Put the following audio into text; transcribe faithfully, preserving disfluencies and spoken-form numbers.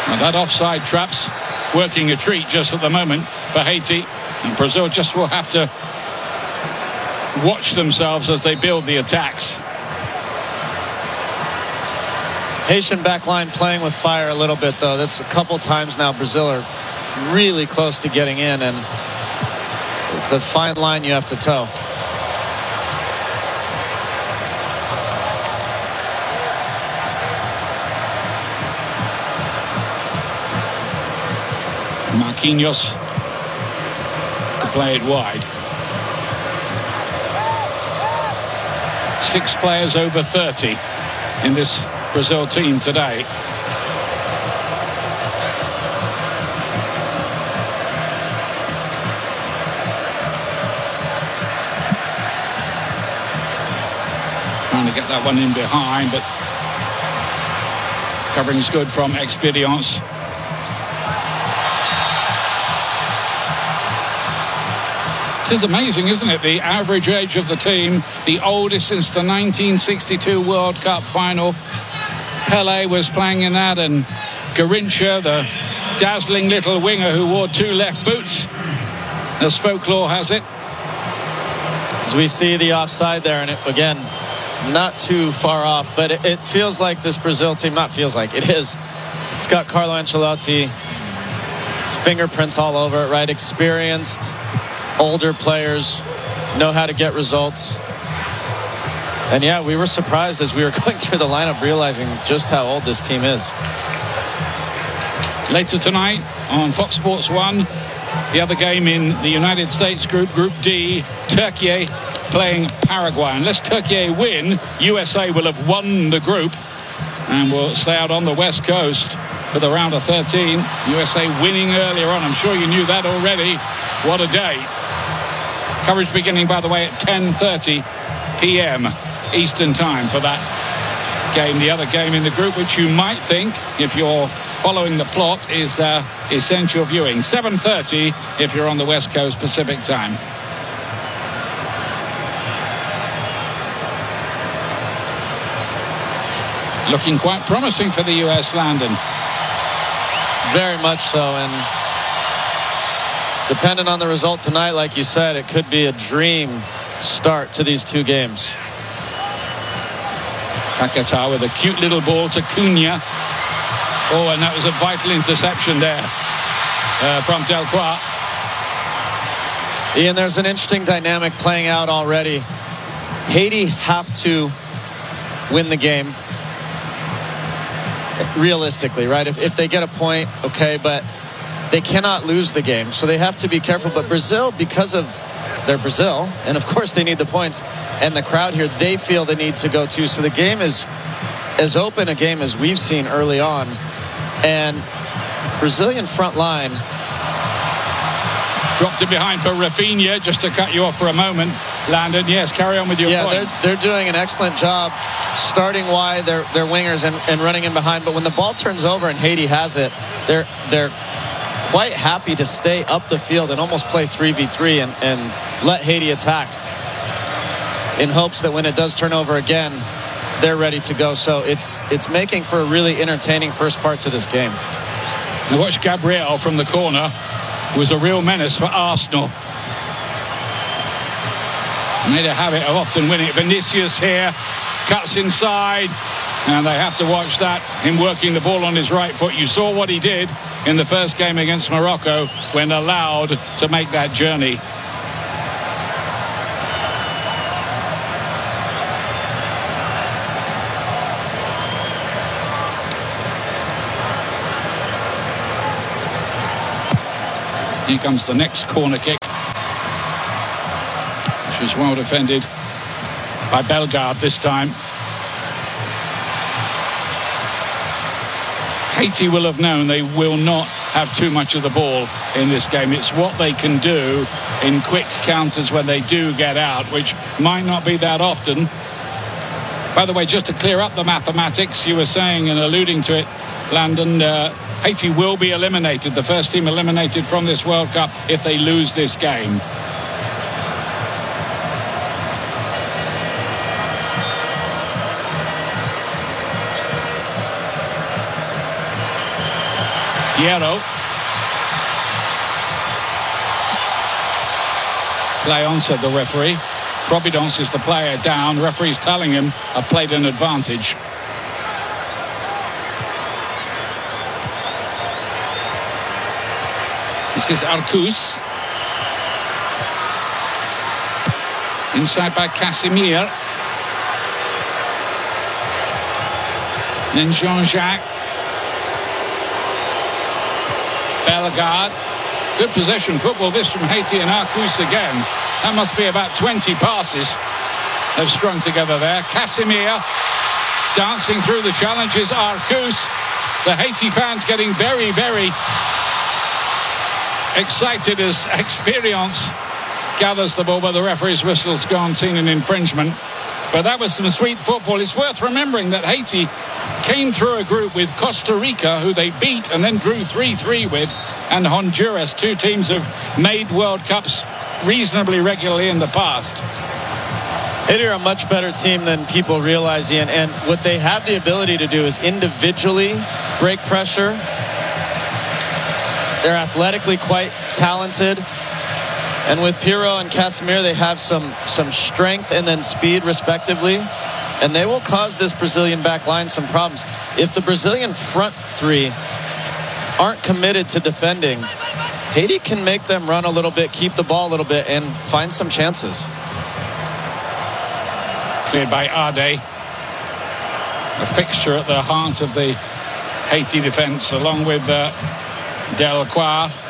Well, that offside trap's working a treat just at the moment for Haiti. And Brazil just will have to watch themselves as they build the attacks. Haitian backline playing with fire a little bit, though. That's a couple times now Brazil are really close to getting in, and it's a fine line you have to toe. Marquinhos to play it wide. Six players over thirty in this Brazil team today. Trying to get that one in behind, but covering's good from Experience. It is amazing, isn't it? The average age of the team, the oldest since the nineteen sixty-two World Cup final. Pelé was playing in that, and Garrincha, the dazzling little winger who wore two left boots, as folklore has it. As we see the offside there, and it, again, not too far off, but it, it feels like this Brazil team, not feels like, it is. It's got Carlo Ancelotti fingerprints all over it, right? Experienced, older players, know how to get results. And yeah, we were surprised as we were going through the lineup, realizing just how old this team is. Later tonight on Fox Sports one, the other game in the United States group, Group D, Turkey playing Paraguay. Unless Turkey win, U S A will have won the group and will stay out on the West Coast for the round of thirteen. U S A winning earlier on. I'm sure you knew that already. What a day. Coverage beginning, by the way, at ten thirty p m Eastern time for that game. The other game in the group, which you might think, if you're following the plot, is uh, essential viewing. seven thirty if you're on the West Coast Pacific time. Looking quite promising for the U S, Landon. Very much so, and depending on the result tonight, like you said, it could be a dream start to these two games. Paquetá with a cute little ball to Cunha. Oh, and that was a vital interception there uh, from Delcroix. Ian, there's an interesting dynamic playing out already. Haiti have to win the game realistically, right? If, if they get a point, okay, but they cannot lose the game, so they have to be careful. But Brazil, because of their Brazil, and of course they need the points, and the crowd here, they feel the need to go too. So the game is as open a game as we've seen early on. And Brazilian front line dropped it behind for Rafinha. Just to cut you off for a moment, Landon, yes, carry on with your yeah, point. Yeah, they're, they're doing an excellent job starting wide, their, their wingers, and, and running in behind. But when the ball turns over and Haiti has it, they're they're quite happy to stay up the field and almost play three v three and, and let Haiti attack in hopes that when it does turn over again, they're ready to go. So it's it's making for a really entertaining first part to this game. Now watch Gabriel from the corner, was a real menace for Arsenal. Made a habit of often winning. Vinicius here, cuts inside, and they have to watch that, him working the ball on his right foot. You saw what he did in the first game against Morocco when allowed to make that journey. Here comes the next corner kick, which is well defended by Bellegarde this time. Haiti will have known they will not have too much of the ball in this game. It's what they can do in quick counters when they do get out, which might not be that often. By the way, just to clear up the mathematics, you were saying and alluding to it, Landon, uh, Haiti will be eliminated, the first team eliminated from this World Cup if they lose this game. Piero. Play on, said the referee. Providence is the player down. Referee's telling him, I've played an advantage. This is Arcus. Inside by Casimir. Then Jean-Jacques. Bellegarde. Good possession football this from Haiti, and Arcus again. That must be about twenty passes they've strung together there. Casimir dancing through the challenges. Arcus. The Haiti fans getting very, very excited as Experience gathers the ball, but the referee's whistle's gone, seen an infringement. But that was some sweet football. It's worth remembering that Haiti came through a group with Costa Rica, who they beat and then drew three three with, and Honduras, two teams have made World Cups reasonably regularly in the past. Haiti are a much better team than people realize, Ian, and what they have the ability to do is individually break pressure. They're athletically quite talented. And with Piero and Casimir, they have some, some strength and then speed, respectively. And they will cause this Brazilian back line some problems. If the Brazilian front three aren't committed to defending, Haiti can make them run a little bit, keep the ball a little bit, and find some chances. Cleared by Ade. A fixture at the heart of the Haiti defense, along with uh, Delacroix.